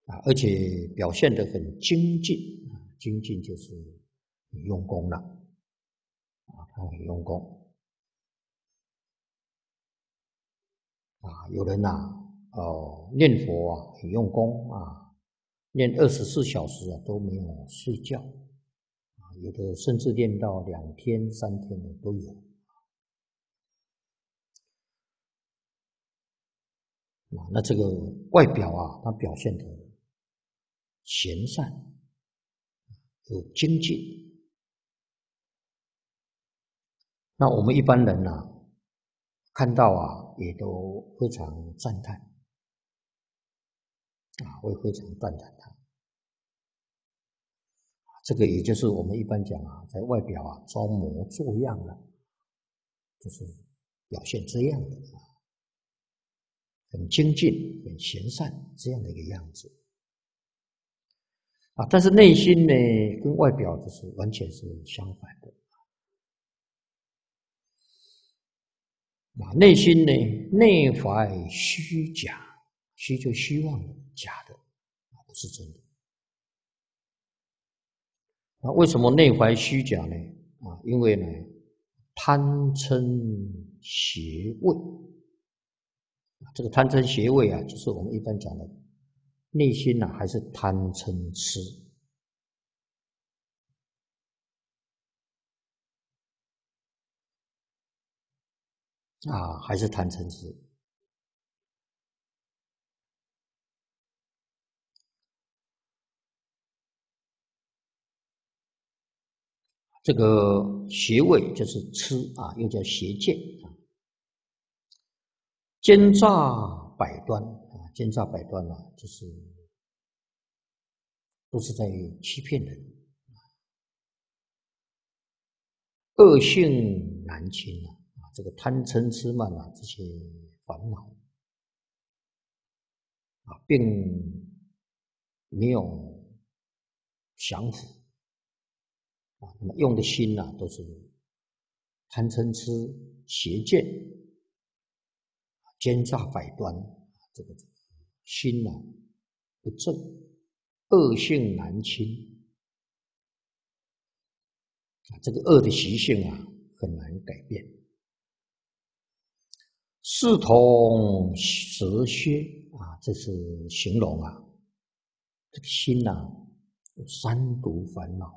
而且表现得很精进，精进就是很用功了，他很用功有人念佛很用功念24小时都没有睡觉有的甚至念到2天3天的都有那这个外表他表现得贤善有精进，那我们一般人看到也都非常赞叹会非常赞叹他。这个也就是我们一般讲在外表装模作样的，就是表现这样的很精进、很贤善这样的一个样子但是内心呢，跟外表就是完全是相反的内心呢，内怀虚假，虚就虚妄的，假的不是真的为什么内怀虚假呢？因为呢，贪嗔邪畏这个贪嗔邪畏就是我们一般讲的内心还是贪嗔痴还是贪嗔痴。这个邪畏就是痴又叫邪见奸诈百端奸诈百端就是都是在欺骗人恶性难清这个贪嗔痴慢这些烦恼并没有降服那么用的心都是贪嗔痴邪见奸诈百端这个心不正恶性难清这个恶的习性很难改变视同蛇蝎这是形容这个心有三毒烦恼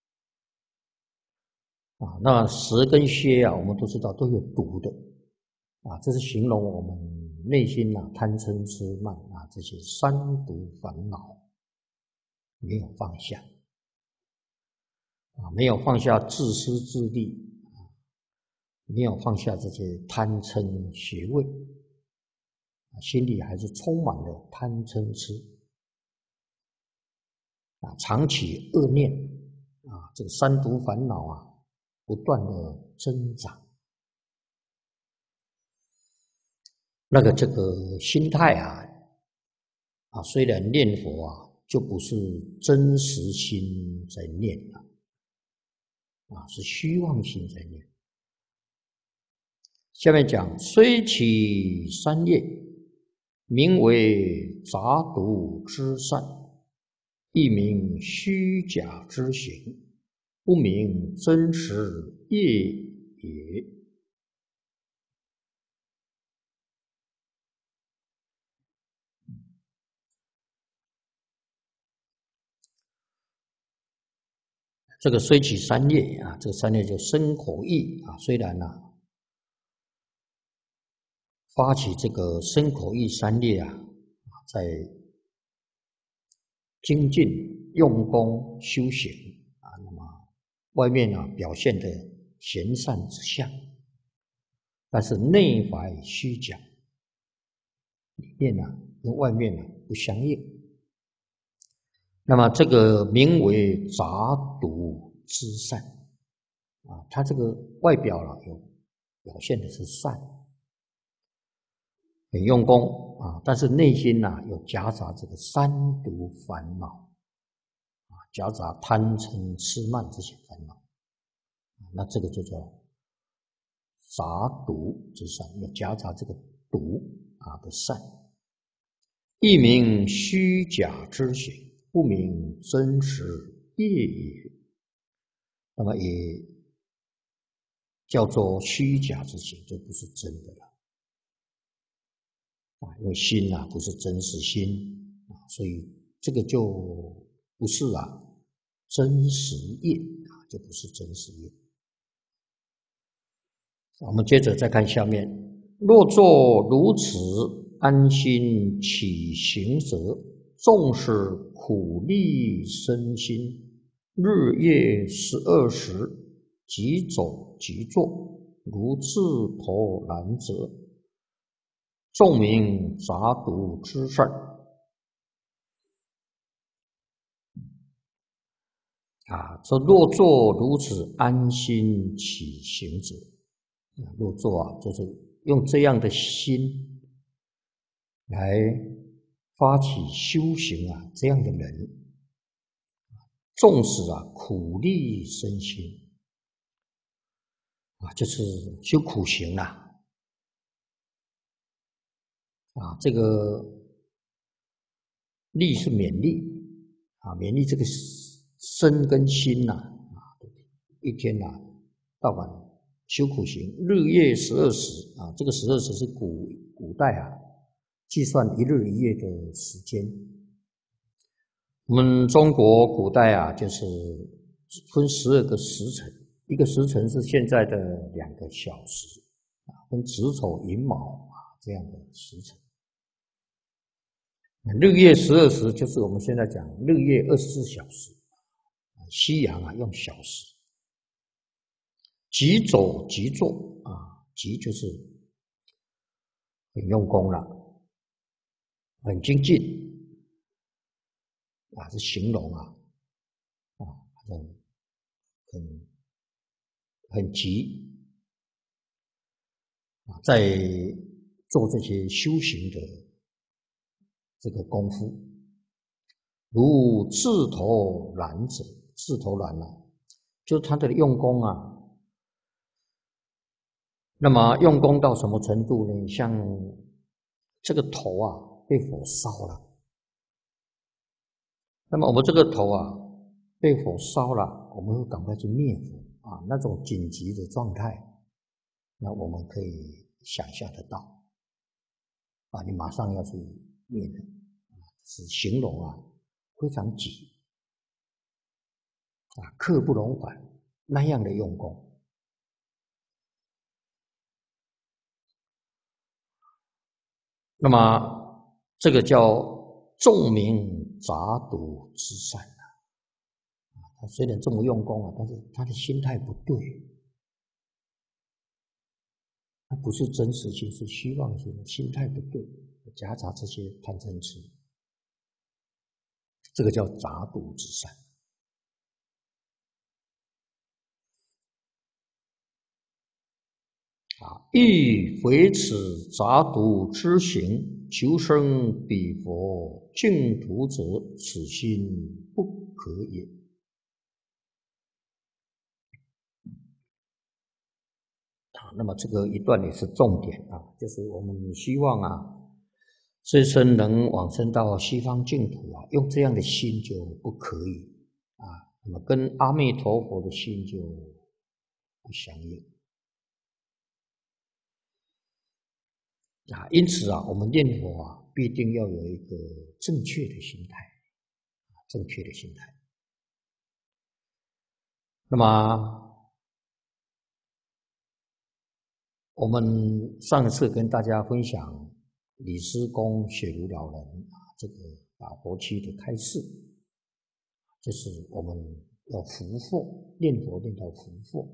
那蛇跟蝎我们都知道都有毒的这是形容我们内心贪嗔痴慢这些三毒烦恼没有放下没有放下自私自利没有放下这些贪嗔邪畏心里还是充满了贪嗔痴常起恶念这个三毒烦恼不断的增长那个这个心态虽然念佛就不是真实心在念是虚妄心在念下面讲虽起三业名为杂毒之善亦名虚假之行不名真实业也这个虽起三业这个三业就身口意虽然发起这个身口意三业在精进用功修行那么外面表现的贤善之相但是内怀虚假里面跟外面不相应那么这个名为杂毒之善它这个外表有表现的是善很用功但是内心有夹杂这个三毒烦恼夹杂贪嗔痴慢这些烦恼那这个就叫杂毒之善要夹杂这个毒的善亦名虚假之行，不名真实业也。那么也叫做虚假之行，这不是真的了啊！因为心啊不是真实心啊，所以这个就不是真实业啊，就不是真实业。我们接着再看下面：若作如此安心起行者，纵使苦力身心，日夜12时，即走即坐，如自投然者，众名杂毒之善。说若作如此安心起行者，若作就是用这样的心来发起修行这样的人，纵使苦力身心就是修苦行这个力是勉励勉励这个身跟心一天到晚修苦行，日夜12时这个12时是古代计算一日一夜的时间。我们中国古代就是分12个时辰，一个时辰是现在的2个小时分子丑寅卯这样的时辰。日夜12时就是我们现在讲日夜24小时，西洋用小时。即走即坐即就是很用功了，很精进是形容很急在做这些修行的这个功夫。如自投然者，自投然就是他的用功那么用功到什么程度呢？像这个头被火烧了，那么我们这个头被火烧了，我们会赶快去灭火那种紧急的状态，那我们可以想象得到你马上要去灭的是形容非常急刻不容缓那样的用功。那么这个叫众名杂毒之善他虽然这么用功但是他的心态不对，他不是真实心，是虚妄心，心态不对，夹杂这些贪嗔痴，这个叫杂毒之善。欲毁此杂毒之行，求生彼佛净土者，此心不可也。那么这个一段也是重点就是我们希望这一生能往生到西方净土用这样的心就不可以那么跟阿弥陀佛的心就不相应因此我们念佛必定要有一个正确的心态，正确的心态。那么我们上次跟大家分享李师公雪如老人这个法佛期的开示，就是我们要伏惑，念佛念到伏惑。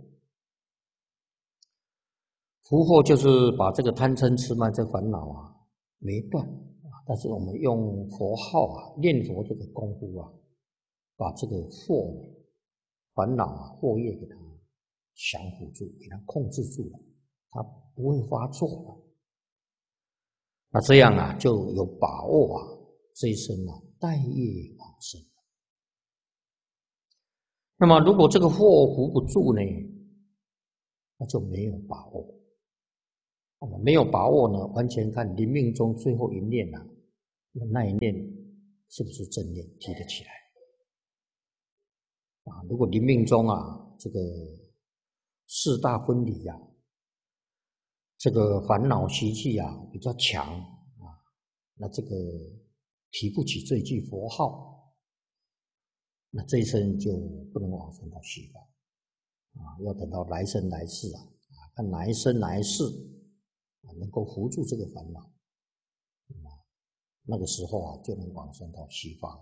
伏惑就是把这个贪嗔痴慢这烦恼没断但是我们用佛号念佛这个功夫把这个惑烦恼惑业给它降服住，给它控制住了，它不会发作那这样就有把握这一生带业往生。那么如果这个祸伏不住呢，那就没有把握。没有把握呢，完全看临命终最后一念那一念是不是正念提得起来？如果临命中这个四大分离这个烦恼习气比较强那这个提不起这句佛号，那这一生就不能往生到西方要等到来生来世看哪一生哪一世能够扶住这个烦恼，那个时候就能往生到西方。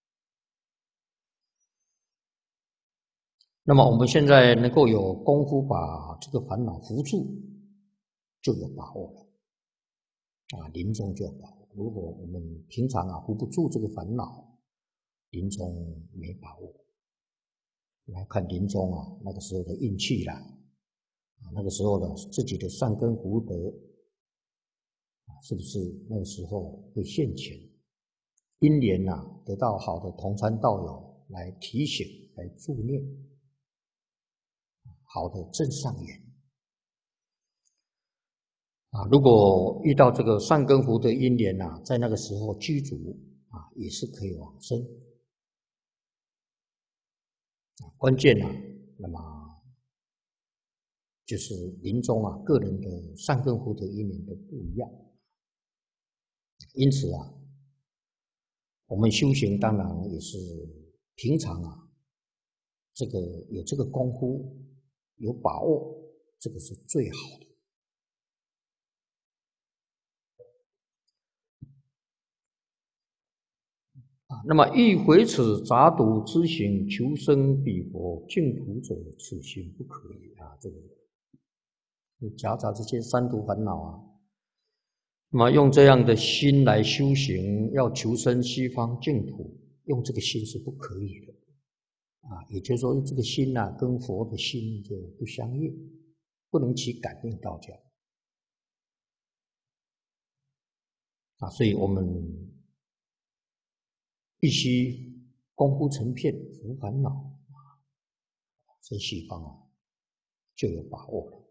那么我们现在能够有功夫把这个烦恼扶住，就有把握了临终就有把握。如果我们平常扶不住这个烦恼，临终没把握。来看临终那个时候的运气啦那个时候的自己的善根福德是不是那个时候会现前？因缘得到好的同参道友来提醒来助念，好的正上缘如果遇到这个善根福德因缘在那个时候具足也是可以往生关键那么就是临终个人的善根福德因缘都不一样，因此我们修行当然也是平常这个有这个功夫有把握，这个是最好的那么欲毁此杂毒之行，求生彼佛净土者，此行不可以这个夹杂这些三毒烦恼那么用这样的心来修行，要求生西方净土，用这个心是不可以的也就是说这个心跟佛的心就不相应，不能起感应道交所以我们必须功夫成片除烦恼在西方就有把握了。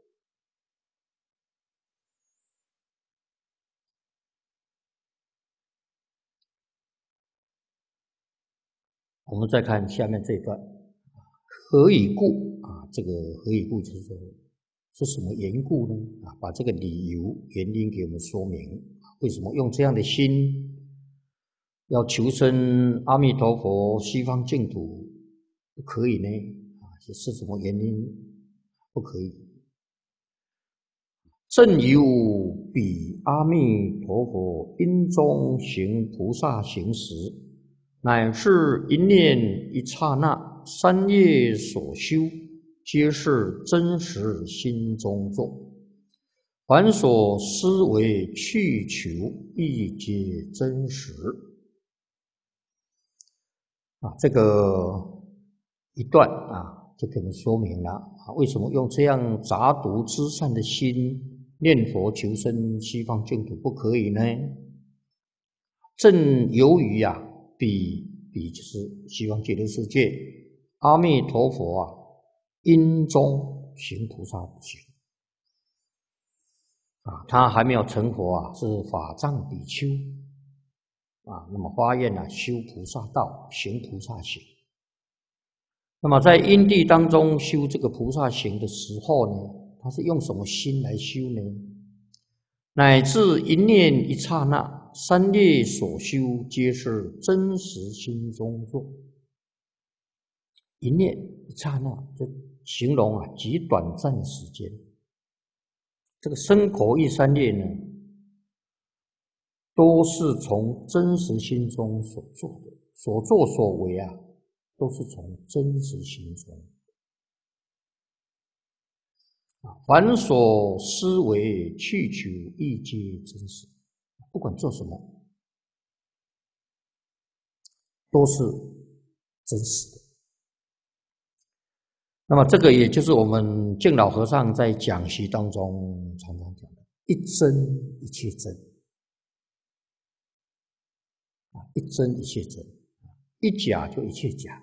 我们再看下面这一段，何以故这个何以故就是说是什么缘故呢把这个理由原因给我们说明为什么用这样的心要求生阿弥陀佛西方净土不可以呢是什么原因不可以？正由彼阿弥陀佛因中行菩萨行时，乃是一念一刹那，三业所修，皆是真实心中作。凡所思维去求，亦皆真实。这个一段就可能说明了为什么用这样杂毒之善的心念佛求生西方净土不可以呢？正由于彼就是西方极乐世界阿弥陀佛因中行菩萨行他还没有成佛是法藏比丘那么发愿修菩萨道，行菩萨行。那么在因地当中修这个菩萨行的时候呢，他是用什么心来修呢？乃至一念一刹那，三业所修，皆是真实心中作。一念一刹那，这形容极短暂的时间。这个身口意三业呢，都是从真实心中所做的，所作所为都是从真实心中。凡所思维去求，亦皆真实。不管做什么，都是真实的。那么这个也就是我们净老和尚在讲习当中常常讲的一真一切真一真一切真一假就一切假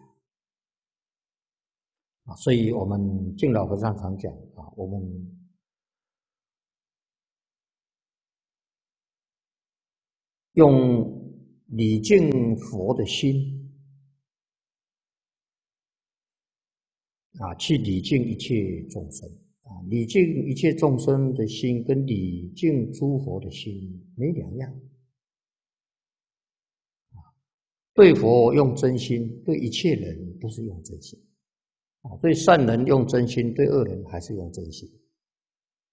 所以我们净老和尚常讲我们用礼敬佛的心啊，去礼敬一切众生啊，礼敬一切众生的心跟礼敬诸佛的心没两样。对佛用真心，对一切人都是用真心啊，对善人用真心，对恶人还是用真心。